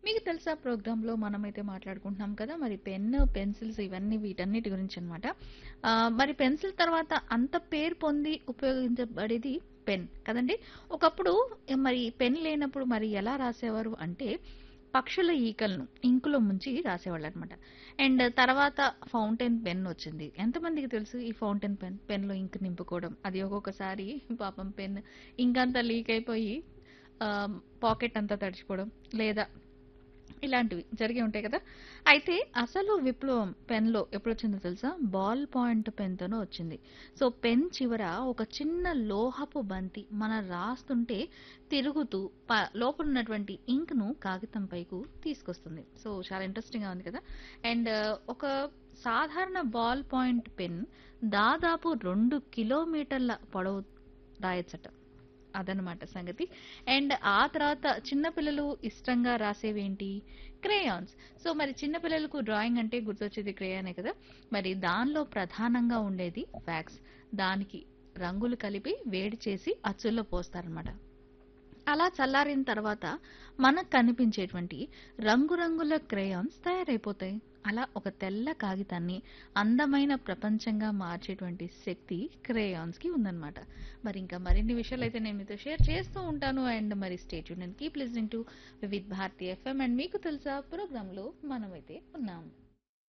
మీకు తెలుసా ప్రోగ్రాంలో మనమైతే మాట్లాడుకుంటున్నాం కదా మరి పెన్ పెన్సిల్స్ ఇవన్నీ వీటన్నిటి గురించి అనమాట. మరి పెన్సిల్ తర్వాత అంత పేరు పొంది ఉపయోగించబడేది పెన్ కదండి. ఒకప్పుడు మరి పెన్ లేనప్పుడు మరి ఎలా రాసేవారు అంటే పక్షుల ఈకలను ఇంకులో ముంచి రాసేవాళ్ళు అనమాట. అండ్ తర్వాత ఫౌంటైన్ పెన్ వచ్చింది. ఎంతమందికి తెలుసు ఈ ఫౌంటైన్ పెన్? పెన్లో ఇంక్ నింపుకోవడం, అది ఒక్కొక్కసారి పాపం పెన్ ఇంక్ అంతా లీక్ అయిపోయి పాకెట్ అంతా తడిచిపోవడం, లేదా ఇలాంటివి జరిగి ఉంటాయి కదా. అయితే అసలు విప్లవం పెన్‌లో ఎప్పుడొచ్చిందో తెలుసా? బాల్ పాయింట్ పెన్‌తోనే వచ్చింది. సో, పెన్ చివర ఒక చిన్న లోహపు బంతి మనం రాస్తుంటే తిరుగుతూ లోపల ఉన్నటువంటి ఇంక్‌ను కాగితం పైకు తీసుకొస్తుంది. సో, చాలా ఇంట్రెస్టింగ్‌గా ఉంది కదా. అండ్ ఒక సాధారణ బాల్ పాయింట్ పెన్ దాదాపు 2 కిలోమీటర్ల పొడవు రాయొచ్చట. అదనమాట సంగతి. అండ్ ఆ తర్వాత చిన్న పిల్లలు ఇష్టంగా రాసేవేంటి? క్రేయాన్స్. సో మరి చిన్న పిల్లలకు డ్రాయింగ్ అంటే గుర్తొచ్చేది క్రేయానే కదా. మరి దానిలో ప్రధానంగా ఉండేది వ్యాక్స్. దానికి రంగులు కలిపి వేడి చేసి అచ్చుల్లో పోస్తారనమాట. అలా చల్లారిన తర్వాత మనకు కనిపించేటువంటి రంగురంగుల క్రేయాన్స్ తయారైపోతాయి. అలా ఒక తెల్ల కాగితాన్ని అందమైన ప్రపంచంగా మార్చేటువంటి శక్తి క్రేయాన్స్ కి ఉందన్నమాట. మరి ఇంకా మరిన్ని విషయాలు అయితే నేను మీతో షేర్ చేస్తూ ఉంటాను. అండ్ మరి stay tuned and keep listening to Vividh Bharati FM. And మీకు తెలుసా ప్రోగ్రామ్ లో మనమైతే ఉన్నాం.